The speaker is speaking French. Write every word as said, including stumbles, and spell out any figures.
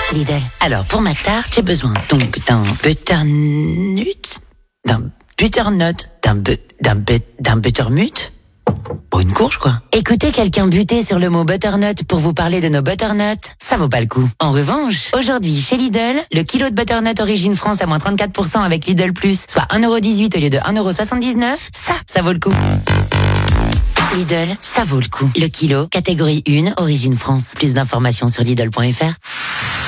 Lidl. Alors, pour ma tarte, j'ai besoin donc d'un butternut, d'un butternut, d'un bu, d'un but, d'un buttermut. Bon, une courge, quoi. Écoutez quelqu'un buter sur le mot butternut pour vous parler de nos butternuts, ça vaut pas le coup. En revanche, aujourd'hui, chez Lidl, le kilo de butternut Origine France à moins trente-quatre pour cent avec Lidl Plus, soit un euro dix-huit au lieu de un euro soixante-dix-neuf, ça, ça vaut le coup. Lidl, ça vaut le coup. Le kilo, catégorie un, Origine France. Plus d'informations sur Lidl point F R.